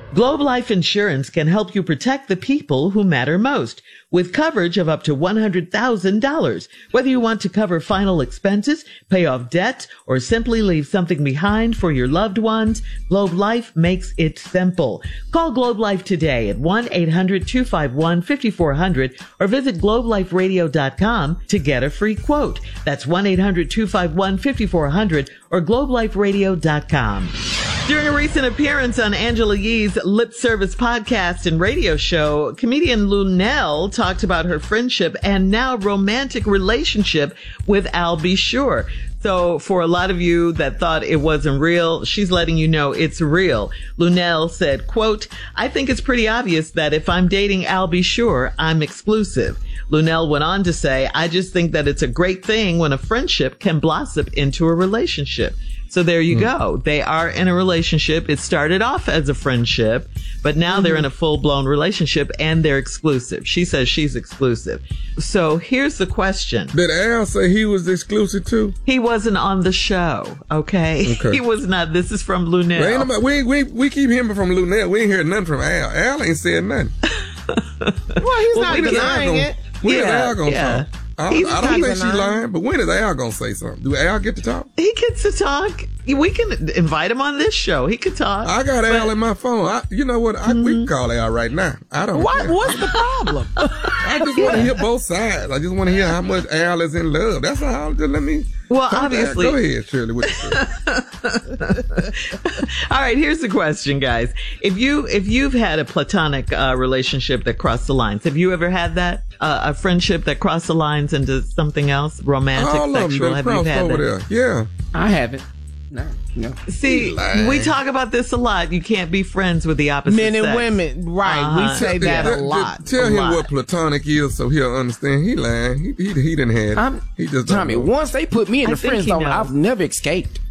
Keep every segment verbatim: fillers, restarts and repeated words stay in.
Globe Life Insurance can help you protect the people who matter most with coverage of up to one hundred thousand dollars. Whether you want to cover final expenses, pay off debt, or simply leave something behind for your loved ones, Globe Life makes it simple. Call Globe Life today at one eight hundred two five one five four zero zero or visit globe life radio dot com to get a free quote. That's one eight hundred two five one five four zero zero or globe life radio dot com. During a recent appearance on Angela Yee's Lip Service podcast and radio show, comedian Luenell talked about her friendship and now romantic relationship with Al B. Sure. So for a lot of you that thought it wasn't real, she's letting you know it's real. Luenell said, quote, "I think it's pretty obvious that if I'm dating Al B. Sure, I'm exclusive." Luenell went on to say, "I just think that it's a great thing when a friendship can blossom into a relationship." So there you mm. go. They are in a relationship. It started off as a friendship, but now mm-hmm. they're in a full-blown relationship and they're exclusive. She says she's exclusive. So here's the question. Did Al say he was exclusive too? He wasn't on the show, okay? okay. He was not. This is from Luenell. Well, we, we, we keep hearing from Luenell. We ain't heard nothing from Al. Al ain't said nothing. Well, he's well, not denying it. When yeah, is Al gonna yeah. talk? I, I don't think she's lying, but when is Al gonna say something? Do Al get to talk? He gets to talk. We can invite him on this show. He could talk. I got but, Al in my phone. I, you know what? I, mm-hmm. We can call Al right now. I don't. What? Care. What's the problem? I just want to hear both sides. I just want to hear how much Al is in love. That's all. Just let me. Well, obviously. Go ahead, Shirley. What you All right, here's the question, guys. If you if you've had a platonic uh, relationship that crossed the lines, have you ever had that uh, a friendship that crossed the lines into something else, romantic, all sexual? Of them have you had over that? There. Yeah, I haven't. No, no. See, we talk about this a lot. You can't be friends with the opposite men and sex. women, right? Uh-huh. We say that yeah, a lot. Tell a him lot. what platonic is, so he'll understand. He lying. He he, he didn't have. I'm, he just Tommy. Know. Once they put me in I the friend zone, I've never escaped.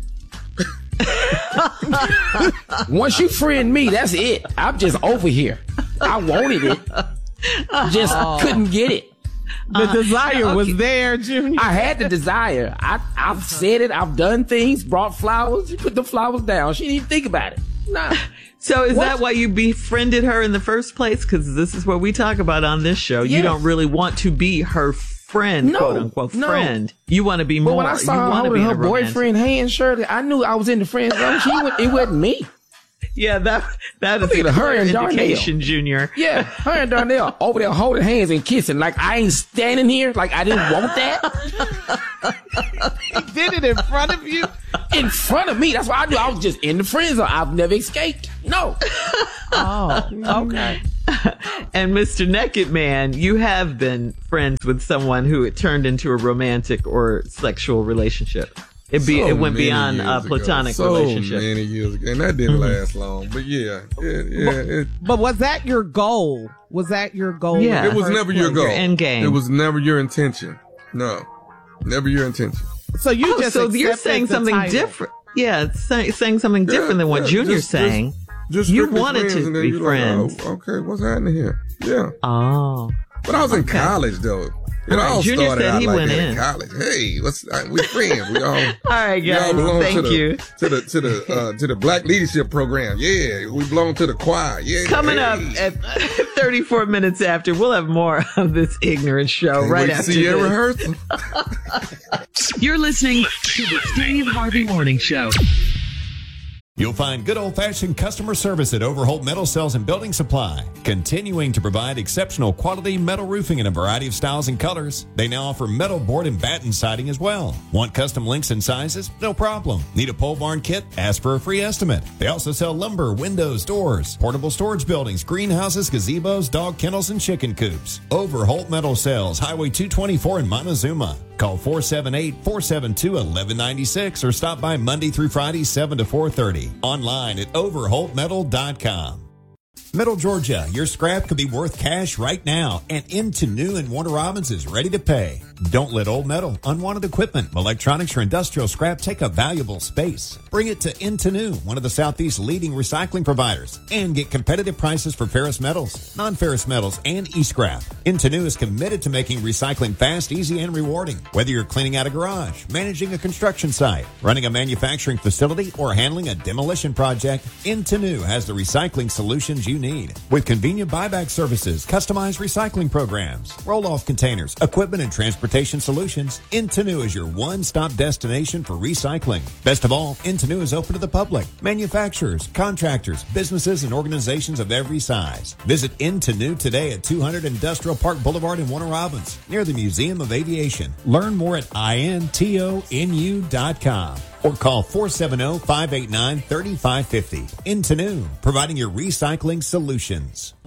Once you friend me, that's it. I'm just over here. I wanted it, just oh. couldn't get it. The uh, desire okay. was there, Junior. I had the desire. I, I've said it. I've done things, brought flowers. You put the flowers down. She didn't even think about it. Nah. So is what? that why you befriended her in the first place? Because this is what we talk about on this show. Yes. You don't really want to be her friend, no, quote unquote, no. friend. You want to be more. But when I saw her holding her boyfriend hand, Shirley, I knew I was in the friend zone. She went, it wasn't me. Yeah, that that is a her and indication, Darnell. Junior. Yeah, her and Darnell over there holding hands and kissing like I ain't standing here, like I didn't want that. He did it in front of you? In front of me. That's why I knew I was just in the friend zone. I've never escaped. No. Oh, okay. And Mister Naked Man, you have been friends with someone who it turned into a romantic or sexual relationship. It be so it went beyond a platonic so relationship. So many years ago, and that didn't mm-hmm. last long. But yeah, it, yeah. But, it, but was that your goal? Was that your goal? Yeah, it was never your goal. Your end game. It was never your intention. No, never your intention. So you oh, just so you're saying something title. different. Yeah, say, saying something yeah, different than what yeah, Junior's just, saying. Just, just you wanted to be friends. Like, oh, okay, what's happening here? Yeah. Oh. But I was okay. in college though. It all, all right, Junior started said out he like went that in. in college. Hey, what's uh, we friends? We all. all right, guys. We all belong thank to the, you to the to the uh, to the Black Leadership Program. Yeah, we belong to the choir. Yeah. Coming hey. up at thirty-four minutes after, we'll have more of this ignorant show Can't right wait after to see this. your rehearsal. You're listening to the Steve Harvey Morning Show. You'll find good old-fashioned customer service at Overholt Metal Sales and Building Supply, continuing to provide exceptional quality metal roofing in a variety of styles and colors. They now offer metal board and batten siding as well. Want custom lengths and sizes? No problem. Need a pole barn kit? Ask for a free estimate. They also sell lumber, windows, doors, portable storage buildings, greenhouses, gazebos, dog kennels, and chicken coops. Overholt Metal Sales, Highway two twenty-four in Montezuma. Call four seven eight, four seven two, one one nine six or stop by Monday through Friday, seven to four thirty. Online at overholt metal dot com. Middle Georgia, your scrap could be worth cash right now, and Into New and Warner Robins is ready to pay. Don't let old metal, unwanted equipment, electronics, or industrial scrap take up valuable space. Bring it to Into New, one of the Southeast's leading recycling providers, and get competitive prices for ferrous metals, non-ferrous metals, and e-scrap. Into New is committed to making recycling fast, easy, and rewarding. Whether you're cleaning out a garage, managing a construction site, running a manufacturing facility, or handling a demolition project, Into New has the recycling solutions you need. With convenient buyback services, customized recycling programs, roll-off containers, equipment, and transportation solutions, Into New is your one-stop destination for recycling. Best of all, Into New is open to the public, manufacturers, contractors, businesses, and organizations of every size. Visit Into New today at two hundred Industrial Park Boulevard in Warner Robins, near the Museum of Aviation. Learn more at intonu dot com or call four seven zero, five eight nine, three five five zero. Into New, providing your recycling solutions.